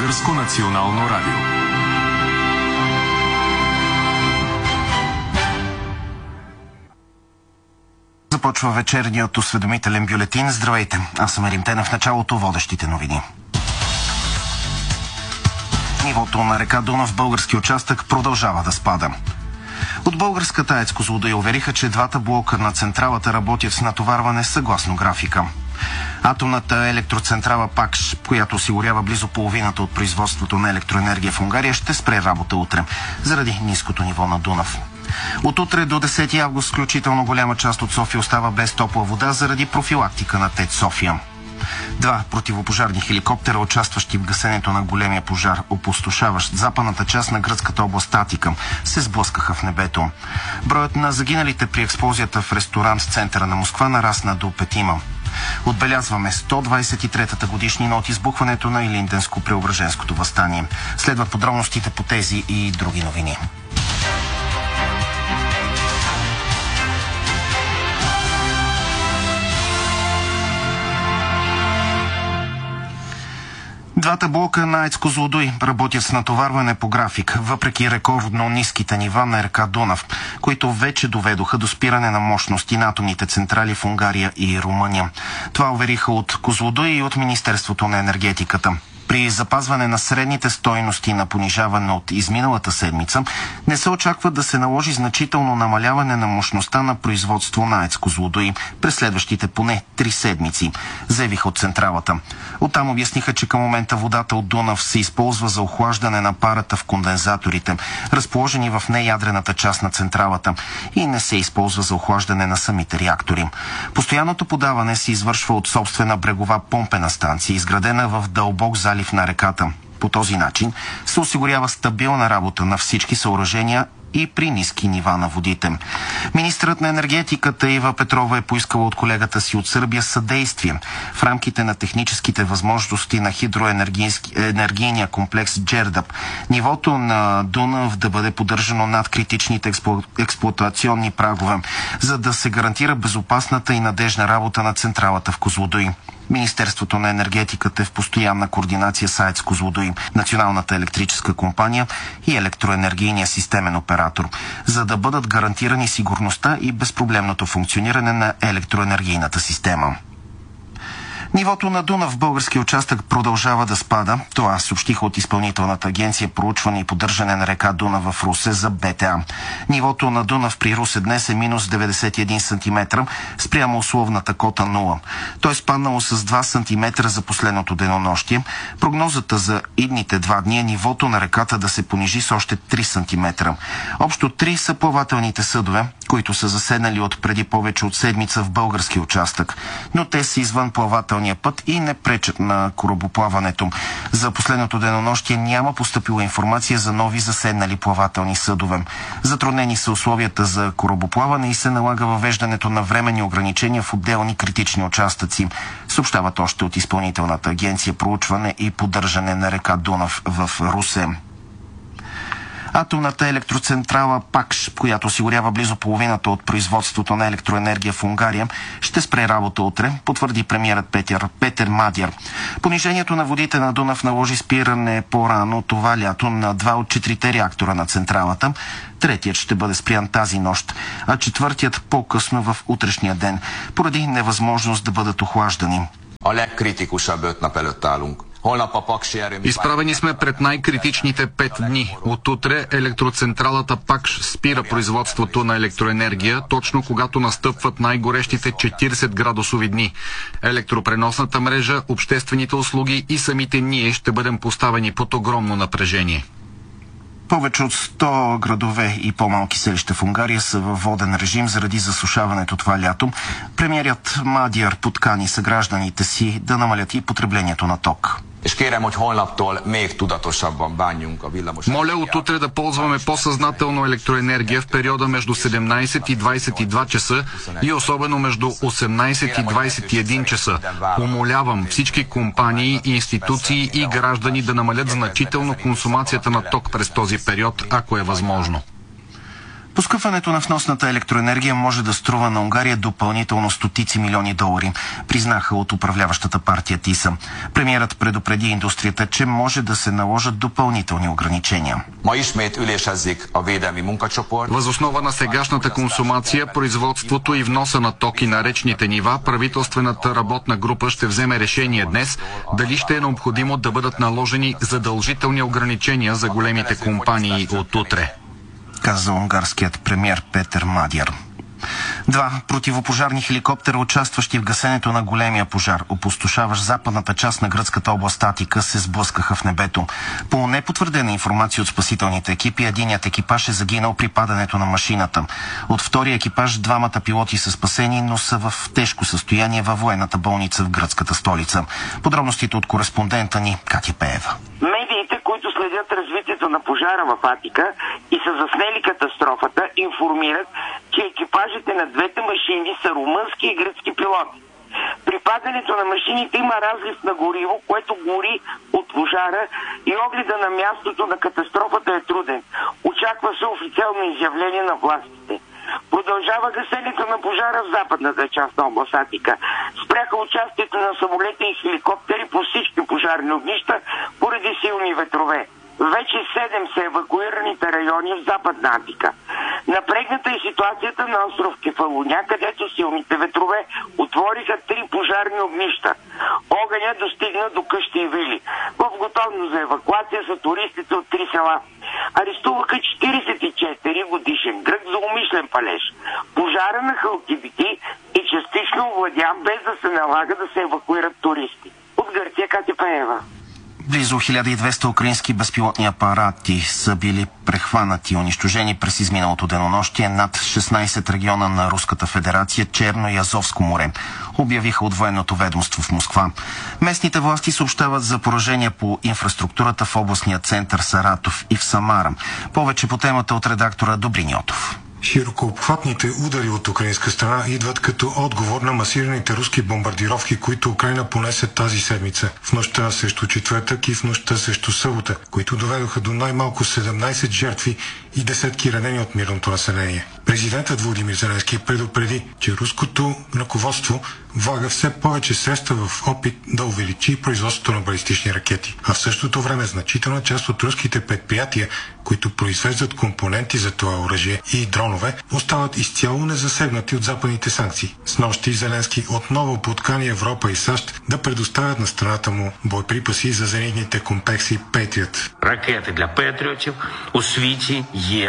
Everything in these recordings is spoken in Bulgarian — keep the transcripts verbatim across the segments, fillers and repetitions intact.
Българско национално радио. Започва вечерният осведомителен бюлетин. Здравейте, аз съм Ерим Тенев. В началото водещите новини. Нивото на река Дунав в български участък продължава да спада. От българската АЕЦ Козлодуй увериха, че двата блока на централата работят с натоварване съгласно графика. Атомната електроцентрала ПАКШ, която осигурява близо половината от производството на електроенергия в Унгария, ще спре работа утре, заради ниското ниво на Дунав. От утре до десети август включително голяма част от София остава без топла вода заради профилактика на ТЕЦ София. Два противопожарни хеликоптера, участващи в гасенето на големия пожар, опустошаващ западната част на гръцката област Атика, се сблъскаха в небето. Броят на загиналите при експлозията в ресторант в центъра на Москва нарасна до петима. Отбелязваме сто двадесет и третата годишнина от избухването на Илинденско-Преображенското въстание. Следват подробностите по тези и други новини. Двата блока на АЕЦ Козлодуй работят с натоварване по график, въпреки рекордно ниските нива на река Дунав, които вече доведоха до спиране на мощности на атомните централи в Унгария и Румъния. Това увериха от Козлодуй и от Министерството на енергетиката. При запазване на средните стойности на понижаване от изминалата седмица, не се очаква да се наложи значително намаляване на мощността на производство на АЕЦ Козлодуй през следващите поне три седмици, заявиха от централата. Оттам обясниха, че към момента водата от Дунав се използва за охлаждане на парата в кондензаторите, разположени в неядрената част на централата, и не се използва за охлаждане на самите реактори. Постоянното подаване се извършва от собствена брегова помпена станция, изградена в дълбок залив на реката. По този начин се осигурява стабилна работа на всички съоръжения и при ниски нива на водите. Министърът на енергетиката Ива Петрова е поискала от колегата си от Сърбия съдействие в рамките на техническите възможности на хидроенергийния комплекс Джердъп нивото на Дунав да бъде поддържано над критичните експлу... експлоатационни прагове, за да се гарантира безопасната и надежна работа на централата в Козлодуй. Министерството на енергетиката е в постоянна координация с АЕЦ Козлодуй, Националната електрическа компания и електроенергийния системен оператор, за да бъдат гарантирани сигурността и безпроблемното функциониране на електроенергийната система. Нивото на Дунав в българския участък продължава да спада. Това съобщиха от Изпълнителната агенция проучване и поддържане на река Дунав в Русе за БТА. Нивото на Дунав при Русе днес е минус деветдесет и един сантиметра спрямо условната кота нула. То е спаднало с два сантиметра за последното денонощие. Прогнозата за идните два дни е нивото на реката да се понижи с още три сантиметра. Общо три са плавателните съдове, които са заседнали от преди повече от седмица в български участък, но те са извън плавателния път и не пречат на корабоплаването. За последното денонощие няма постъпила информация за нови заседнали плавателни съдове. Затруднени са условията за корабоплаване и се налага въвеждането на временни ограничения в отделни критични участъци, съобщават още от Изпълнителната агенция проучване и поддържане на река Дунав в Русе. Атомната електроцентрала ПАКШ, която осигурява близо половината от производството на електроенергия в Унгария, ще спре работа утре, потвърди премиерът Петър, Петър Мадяр. Понижението на водите на Дунав наложи спиране по-рано това лято на два от четирите реактора на централата. Третият ще бъде спрян тази нощ, а четвъртият по-късно в утрешния ден, поради невъзможност да бъдат охлаждани. Изправени сме пред най-критичните пет дни. От утре електроцентралата ПАКШ спира производството на електроенергия, точно когато настъпват най-горещите четиридесет градусови дни. Електропреносната мрежа, обществените услуги и самите ние ще бъдем поставени под огромно напрежение. Повече от сто градове и по-малки селища в Унгария са във воден режим заради засушаването това лято. Премиерът Мадяр подкани съгражданите си да намалят и потреблението на ток. Моля от утре да ползваме по-съзнателно електроенергия в периода между седемнадесет и двадесет и два часа и особено между осемнадесет и двадесет и един часа. Умолявам всички компании, институции и граждани да намалят значително консумацията на ток през този период, ако е възможно. Поскъпването на вносната електроенергия може да струва на Унгария допълнително стотици милиони долари, признаха от управляващата партия ТИСА. Премиерът предупреди индустрията, че може да се наложат допълнителни ограничения. Въз основа на сегашната консумация, производството и вноса на токи на речните нива, правителствената работна група ще вземе решение днес дали ще е необходимо да бъдат наложени задължителни ограничения за големите компании от утре, каза унгарският премиер Петър Мадяр. Два противопожарни хеликоптера, участващи в гасенето на големия пожар, опустошаващ западната част на гръцката област Атика, се сблъскаха в небето. По непотвърдена информация от спасителните екипи, единият екипаж е загинал при падането на машината. От втория екипаж двамата пилоти са спасени, но са в тежко състояние във военната болница в гръцката столица. Подробностите от кореспондента ни Катя Пеева. Медиите, които следят развитието на пожара в Атика и са заснели катастрофата, информират, че екипажите на двете машини са румънски и гръцки пилоти. При падането на машините има разлив на гориво, което гори от пожара и огледа на мястото на катастрофата е труден. Очаква се официално изявление на властите. Продължава гасенето на пожара в западната част на област Атика. Спряха участието на самолети и хеликоптери по всички пожарни огнища поради силни ветрове. Вече седем са евакуираните райони в западна Атика. Напрегната е ситуацията на остров Кефалуня, където силните ветрове отвориха три пожарни огнища. Огъня достигна до къщи и вили. В готовност за евакуация са туристите от три села. Арестуваха четиридесет и четири годишен грък за умишлен палеж. Пожара на Халкидики е частично овладян, без да се налага да се евакуират туристи. От Гърция, Катя Пеева. Близо хиляда и двеста украински безпилотни апарати са били прехванати и унищожени през изминалото денонощие над шестнайсет региона на Руската федерация, Черно и Азовско море, обявиха от военното ведомство в Москва. Местните власти съобщават за поражения по инфраструктурата в областния център Саратов и в Самара. Повече по темата от редактора Добрин Йотов. Широкообхватните удари от украинска страна идват като отговор на масираните руски бомбардировки, които Украйна понесе тази седмица, в нощта срещу четвъртък и в нощта срещу събота, които доведоха до най-малко седемнайсет жертви и десетки ранени от мирното население. Президентът Володимир Зеленски предупреди, че руското ръководство влага все повече средства в опит да увеличи производството на балистични ракети, а в същото време значителна част от руските предприятия, които произвеждат компоненти за това оръжие и дронове, остават изцяло незасегнати от западните санкции. Снощи Зеленски отново подкани Европа и САЩ да предоставят на страната му боеприпаси за зенитните комплекси Patriot. Ракети для Петріотів у світі є.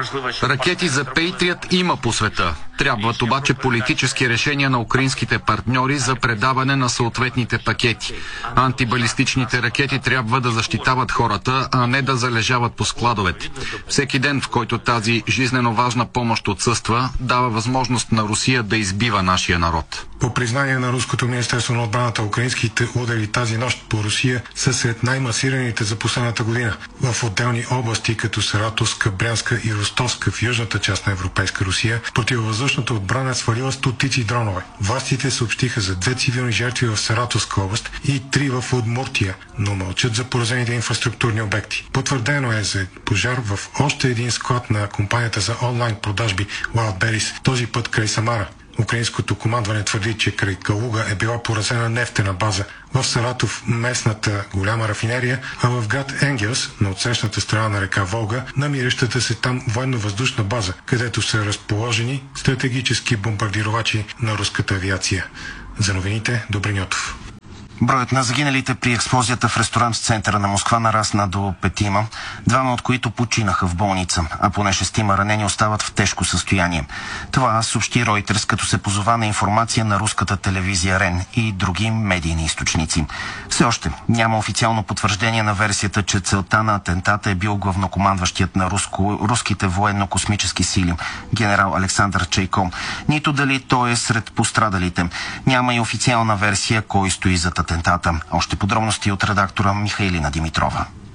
Ракети за Patriot има по света. Трябват обаче политически решения на украинските партньори за предаване на съответните пакети. Антибалистичните ракети трябва да защитават хората, а не да залежават по складовете. Всеки ден, в който тази жизнено важна помощ отсъства, дава възможност на Русия да избива нашия народ. По признание на Руското министерство на отбраната, украинските удари тази нощ по Русия са сред най-масираните за последната година. В отделни области, като Саратовска, Брянска и Ростовска в южната част на Европейска Русия, противовъздушната отбрана свалила стотици дронове. Властите съобщиха за две цивилни жертви в Саратовска област и три в Удмуртия, но мълчат за поразените инфраструктурни обекти. Потвърдено е за пожар в още един склад на компанията за онлайн продажби Wildberries, този път край Самара. Украинското командване твърди, че край Калуга е била поразена нефтена база. В Саратов местната голяма рафинерия, а в град Енгелс, на отсрещната страна на река Волга, намиращата се там военно-въздушна база, където са разположени стратегически бомбардировачи на руската авиация. За новините, Добрин Йотов. Броят на загиналите при експлозията в ресторант в центъра на Москва нарасна до петима, двама от които починаха в болница, а поне шестима ранени остават в тежко състояние. Това съобщи Reuters, като се позова на информация на руската телевизия РЕН и други медийни източници. Все още няма официално потвърждение на версията, че целта на атентата е бил главнокомандващият на руско, руските военно-космически сили, генерал Александър Чайко. Нито дали той е сред пострадалите. Няма и официална версия кой стои зад атентата. Още подробности от редактора Михаилина Димитрова.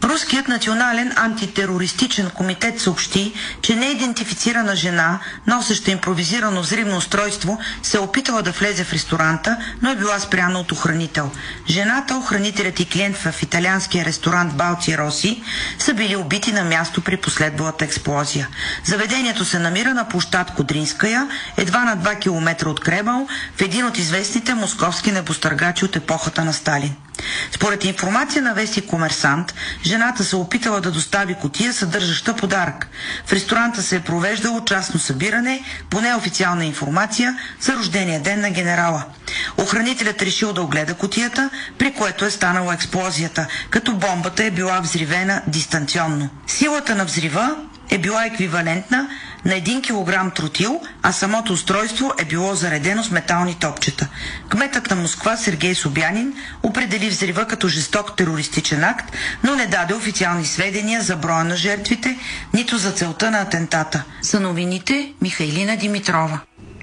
Руският национален антитерористичен комитет съобщи, че неидентифицирана жена, носеща импровизирано взривно устройство, се е опитала да влезе в ресторанта, но е била спряна от охранител. Жената, охранителят и клиент в италианския ресторант Балци Роси са били убити на място при последвалата експлозия. Заведението се намира на площад Кодринская, едва на два километра от Кремъл, в един от известните московски небостъргачи от епохата на Сталин. Според информация на вестник Комерсант, жената се опитала да достави кутия, съдържаща подарък. В ресторанта се е провеждало частно събиране, по неофициална информация, за рождения ден на генерала. Охранителят решил да огледа кутията, при което е станала експлозията, като бомбата е била взривена дистанционно. Силата на взрива е била еквивалентна на един килограм тротил, а самото устройство е било заредено с метални топчета. Кметът на Москва Сергей Собянин определи взрива като жесток терористичен акт, но не даде официални сведения за броя на жертвите, нито за целта на атентата. За новините Михайлина Димитрова.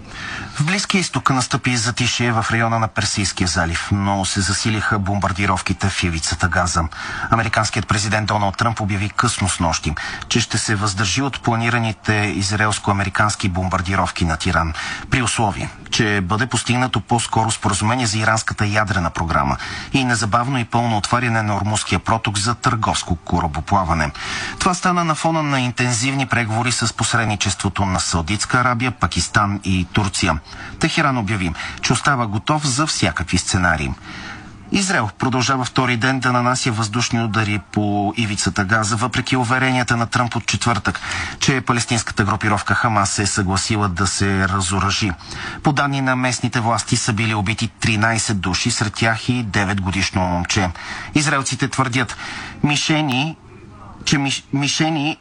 В Близкия изток настъпи затишие в района на Персийския залив, но се засилиха бомбардировките в ивицата Газа. Американският президент Доналд Тръмп обяви късно снощи, че ще се въздържи от планираните израелско-американски бомбардировки над Иран, при условие, че бъде постигнато по-скоро споразумение за иранската ядрена програма и незабавно и пълно отваряне на Ормузския проток за търговско корабоплаване. Това стана на фона на интензивни преговори с посредничеството на Саудитска Арабия, Пакистан и Турция. Техеран обяви, че остава готов за всякакви сценарии. Израел продължава втори ден да нанася въздушни удари по ивицата Газа, въпреки уверенията на Тръмп от четвъртък, че палестинската групировка Хамас се е съгласила да се разоръжи. По данни на местните власти са били убити тринайсет души, сред тях и девет годишно момче. Израелците твърдят, мишени, че миш, мишени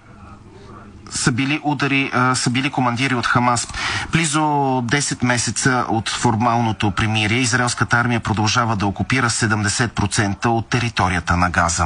са били удари, а, са били командири от Хамас. Близо десет месеца от формалното примирие, израелската армия продължава да окупира седемдесет процента от територията на Газа.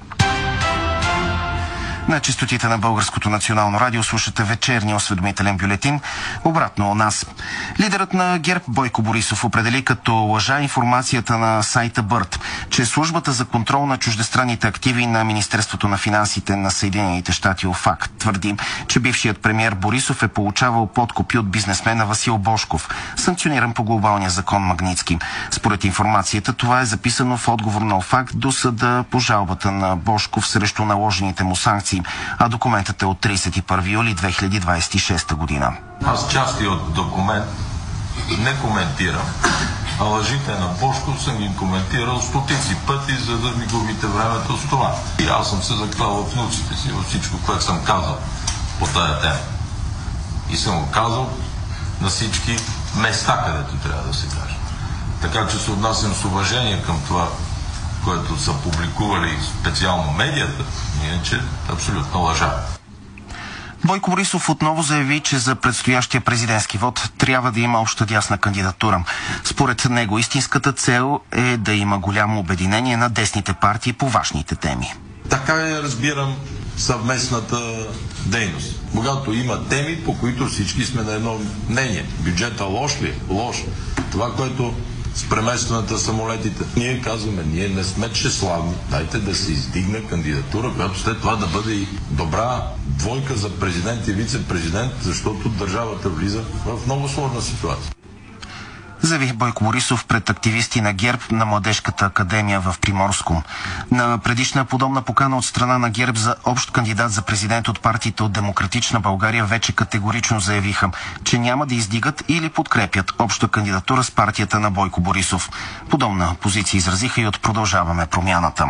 На честотите на Българското национално радио слушате вечерния осведомителен бюлетин. Обратно у нас. Лидерът на ГЕРБ Бойко Борисов определи като лъжа информацията на сайта Бърт, че службата за контрол на чуждестранните активи на Министерството на финансите на Съединените щати ОФАК твърди, че бившият премиер Борисов е получавал подкупи от бизнесмена Васил Божков, санкциониран по глобалния закон Магнитски. Според информацията, това е записано в отговор на ОФАК до съда по жалбата на Божков срещу наложените му санкции, а документът е от тридесет и първи юли две хиляди двадесет и шеста година. Аз части от документ не коментирам, а лъжите на Божков съм ги коментирал стотици пъти, за да ми губите времето с това. И аз съм се заклал в внуците си, във всичко, което съм казал по тая тема. И съм го казал на всички места, където трябва да се каже. Така че се отнасям с уважение към това, което са публикували специално медията, иначе абсолютно лъжа. Бойко Борисов отново заяви, че за предстоящия президентски вод трябва да има обща дясна кандидатура. Според него истинската цел е да има голямо обединение на десните партии по важните теми. Така я разбирам съвместната дейност. Когато има теми, по които всички сме на едно мнение. Бюджета лош ли? Лош. Това, което с преместването на самолетите. Ние казваме, ние не сме тщеславни. Дайте да се издигне кандидатура, която след това да бъде и добра двойка за президент и вице-президент, защото държавата влиза в много сложна ситуация. Заяви Бойко Борисов пред активисти на ГЕРБ на Младежката академия в Приморско. На предишна подобна покана от страна на ГЕРБ за общ кандидат за президент от партиите от Демократична България вече категорично заявиха, че няма да издигат или подкрепят обща кандидатура с партията на Бойко Борисов. Подобна позиция изразиха и от Продължаваме промяната.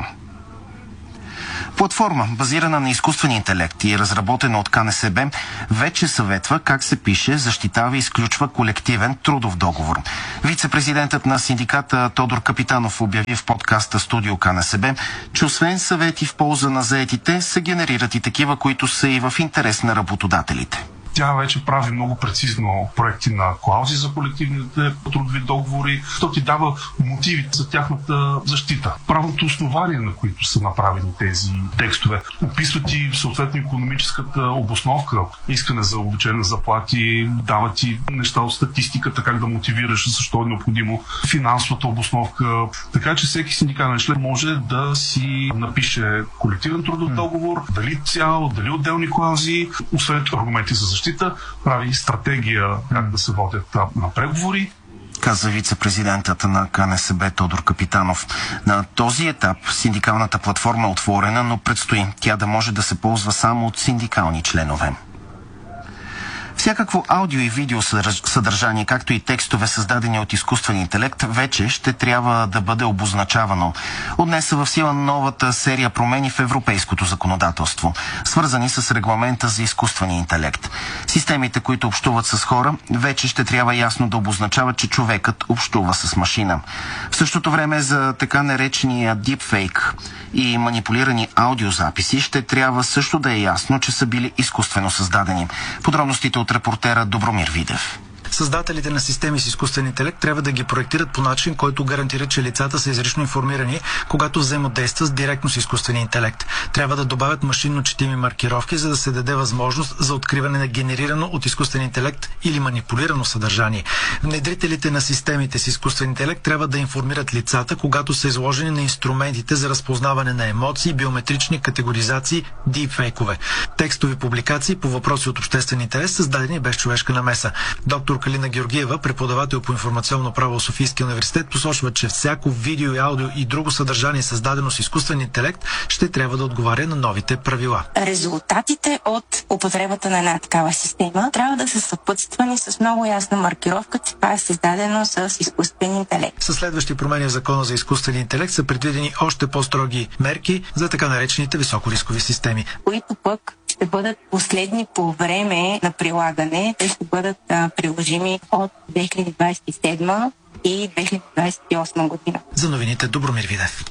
Платформа, базирана на изкуствен интелект и разработена от Ка Не Се Бе, вече съветва как се пише, защитава и изключва колективен трудов договор. Вице-президентът на синдиката Тодор Капитанов обяви в подкаста Студио Ка Не Се Бе, че освен съвети в полза на заетите, се генерират и такива, които са и в интерес на работодателите. Тя вече прави много прецизно проекти на клаузи за колективните трудови договори, то ти дава мотиви за тяхната защита. Правното основание, на които са направени тези текстове, описват и съответно икономическата обосновка, искане за увеличение заплати, дават ти неща от статистиката, как да мотивираш, защо е необходимо, финансовата обосновка. Така че всеки синдикален член може да си напише колективен трудов договор, дали цял, дали отделни клаузи, освен аргументи за защита, прави и стратегия как да се водят на преговори. Каза вице-президентът на КНСБ Тодор Капитанов. На този етап синдикалната платформа е отворена, но предстои тя да може да се ползва само от синдикални членове. Всякакво аудио и видео съдържание, както и текстове, създадени от изкуствен интелект, вече ще трябва да бъде обозначавано. От днес са в сила новата серия промени в европейското законодателство, свързани с регламента за изкуствения интелект. Системите, които общуват с хора, вече ще трябва ясно да обозначават, че човекът общува с машина. В същото време за така наречения deepfake и манипулирани аудиозаписи ще трябва също да е ясно, че са били изкуствено създадени. Подробностите от репортера Добромир Видев. Създателите на системи с изкуствен интелект трябва да ги проектират по начин, който гарантира, че лицата са изрично информирани, когато взаимодействат директно с изкуствения интелект. Трябва да добавят машинно четими маркировки, за да се даде възможност за откриване на генерирано от изкуствен интелект или манипулирано съдържание. Внедрителите на системите с изкуствен интелект трябва да информират лицата, когато са изложени на инструментите за разпознаване на емоции, биометрични категоризации, дипфейкове. Текстови публикации по въпроси от обществен интерес, създадени без човешка намеса. Доктор Калина Георгиева, преподавател по информационно право в Софийския университет, посочва, че всяко видео и аудио и друго съдържание, създадено с изкуствен интелект, ще трябва да отговаря на новите правила. Резултатите от употребата на една такава система трябва да са съпътствани с много ясна маркировка, че това е създадено с изкуствен интелект. Със следващи промени в Закона за изкуствен интелект са предвидени още по-строги мерки за така наречените високорискови системи, които пък ще бъдат последни по време на прилагане. Те ще бъдат а, приложими от две хиляди двадесет и седма и две хиляди двадесет и осма година. За новините Добромир Видев.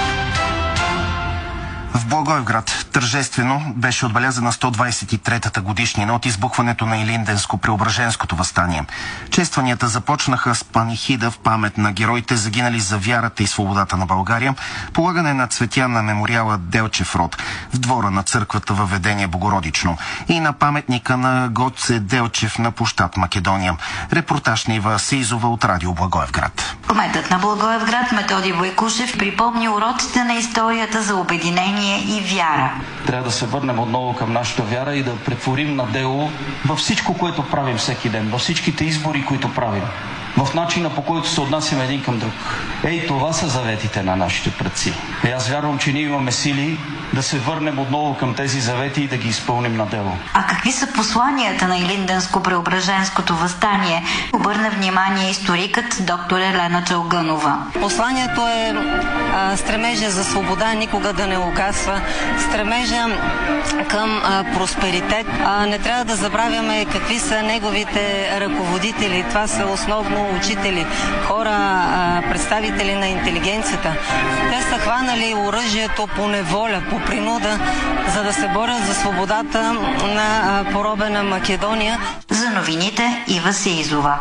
В Благоевград тържествено беше отбелязана сто двадесет и третата годишнина от избухването на Илинденско-Преображенското въстание. Честванията започнаха с панихида в памет на героите, загинали за вярата и свободата на България, полагане на цветя на мемориала Делчев род в двора на църквата във Ведение Богородично и на паметника на Гоце Делчев на площад Македония. Репортаж на Ива Сизова от Радио Благоевград. Кметът на Благоевград Методи Бойкушев припомни уроците на историята за обединение и вяра. Трябва да се върнем отново към нашата вяра и да претворим на дело във всичко, което правим всеки ден, във всичките избори, които правим, в начина, по който се отнасяме един към друг. Ей, това са заветите на нашите предци. И аз вярвам, че ние имаме сили да се върнем отново към тези завети и да ги изпълним на дело. А какви са посланията на Илинденско-Преображенското въстание? Обърна внимание историкът доктор Елена Чалгънова. Посланието е а, стремежа за свобода никога да не угасва, стремежа към а, просперитет. А, не трябва да забравяме какви са неговите ръководители. Това са основно учители, хора, а, представители на интелигенцията. Те са хванали оръжието по неволя, по принуда, за да се борят за свободата на поробена Македония. За новините Ива Сеизова.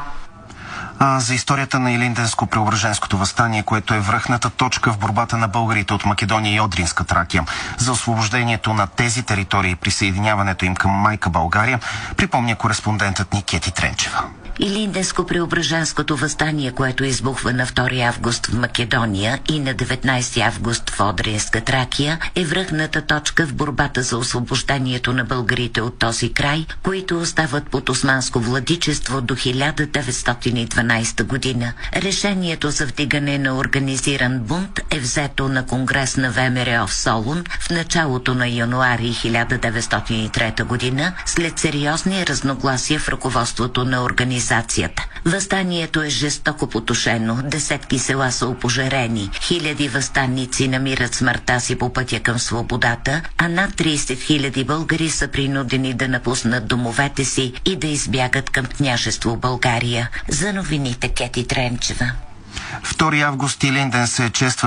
А за историята на Илинденско-Преображенското въстание, което е връхната точка в борбата на българите от Македония и Одринска Тракия за освобождението на тези територии и присъединяването им към майка България, припомня кореспондентът ни Кети Тренчева. Илинденско-Преображенското въстание, което избухва на втори август в Македония и на деветнадесети август в Одринска Тракия, е връхната точка в борбата за освобождението на българите от този край, които остават под османско владичество до хиляда деветстотин и дванадесета година. Решението за вдигане на организиран бунт е взето на конгрес на ВМРО в Солун в началото на януари хиляда деветстотин и трета година, след сериозни разногласия в ръководството на организацията. Въстанието е жестоко потушено, десетки села са опожарени, хиляди въстанници намират смъртта си по пътя към свободата, а над тридесет хиляди българи са принудени да напуснат домовете си и да избягат към княжество България. За новините Кети Тренчева. втори август Илинден се чества